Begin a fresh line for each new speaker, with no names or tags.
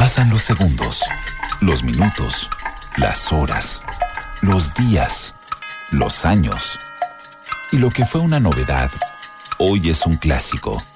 Pasan los segundos, los minutos, las horas, los días, los años. Y lo que fue una novedad, hoy es un clásico.